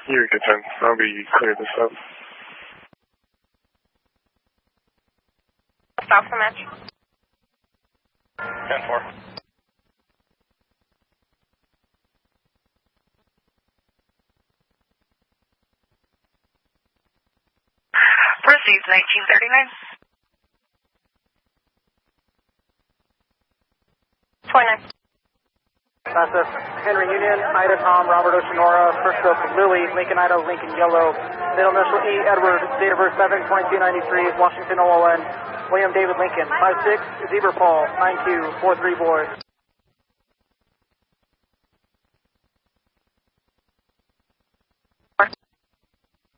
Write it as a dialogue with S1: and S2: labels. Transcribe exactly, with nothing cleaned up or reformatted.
S1: You're good, ten. I'll be clear this up.
S2: Stop the match.
S3: ten four.
S2: Proceeds nineteen thirty-nine. twenty-nine.
S4: Process Henry Union, Ida Tom, Robert Oceanora, first stroke Lily, Lincoln Ida, Lincoln Yellow, middle initial E, Edward, date of birth seven twenty-two ninety-three, Washington O L N, William David Lincoln, five six, Zebra Paul, nine two four three boy.